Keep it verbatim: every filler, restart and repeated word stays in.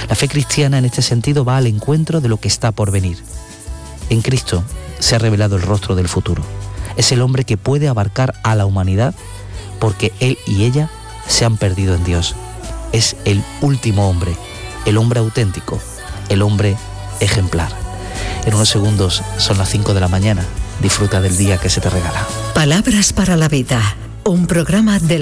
La fe cristiana en este sentido va al encuentro de lo que está por venir. En Cristo se ha revelado el rostro del futuro. Es el hombre que puede abarcar a la humanidad porque él y ella se han perdido en Dios. Es el último hombre, el hombre auténtico, el hombre ejemplar. En unos segundos son las cinco de la mañana. Disfruta del día que se te regala. Palabras para la vida, un programa de